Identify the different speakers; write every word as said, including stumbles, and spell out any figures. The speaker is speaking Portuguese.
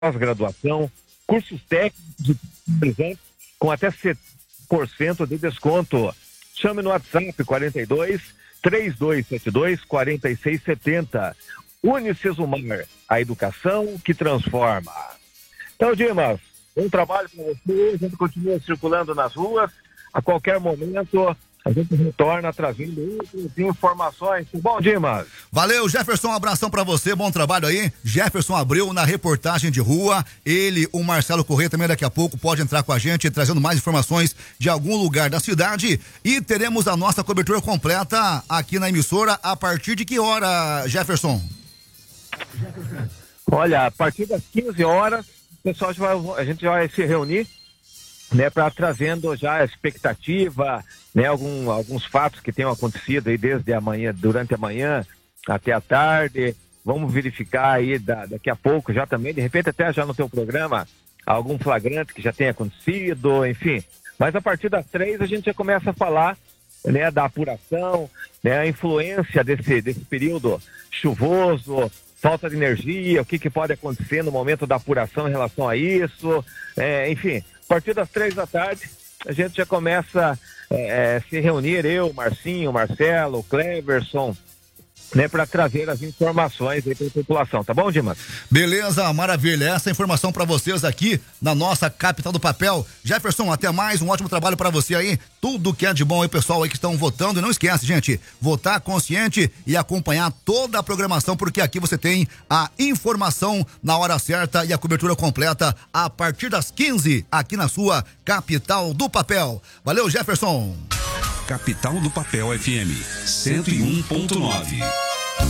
Speaker 1: pós-graduação, cursos técnicos presentes com até setenta por cento de desconto. Chame no WhatsApp quarenta e dois, três dois sete dois, quarenta e seis setenta. Unicesumar, a educação que transforma. Então, Dimas, bom trabalho para você. A gente continua circulando nas ruas. A qualquer momento, a gente retorna trazendo outras informações. Bom, Dimas.
Speaker 2: Valeu, Jefferson, um abração pra você, bom trabalho aí. Jefferson Abreu na reportagem de rua. Ele, o Marcelo Corrêa também daqui a pouco pode entrar com a gente, trazendo mais informações de algum lugar da cidade. E teremos a nossa cobertura completa aqui na emissora a partir de que hora, Jefferson?
Speaker 1: Olha, a partir das quinze horas, o pessoal já vai, a gente vai se reunir, né, para trazendo já a expectativa, né, algum, alguns fatos que tenham acontecido aí desde amanhã, durante a manhã até a tarde. Vamos verificar aí da, daqui a pouco já também, de repente até já no teu programa, algum flagrante que já tenha acontecido, enfim. Mas a partir das três a gente já começa a falar, né, da apuração, né, a influência desse, desse período chuvoso, falta de energia, o que, que pode acontecer no momento da apuração em relação a isso, é, enfim. A partir das três da tarde, a gente já começa a é, se reunir, eu, Marcinho, Marcelo, Cleverson, né, para trazer as informações aí para a população, tá bom, Dimas?
Speaker 2: Beleza, maravilha, essa informação para vocês aqui na nossa capital do papel. Jefferson, até mais, um ótimo trabalho para você aí, tudo que é de bom aí, pessoal aí que estão votando, e não esquece, gente, votar consciente e acompanhar toda a programação, porque aqui você tem a informação na hora certa e a cobertura completa a partir das quinze, aqui na sua capital do papel. Valeu, Jefferson.
Speaker 3: Capital do Papel F M cento e um ponto nove.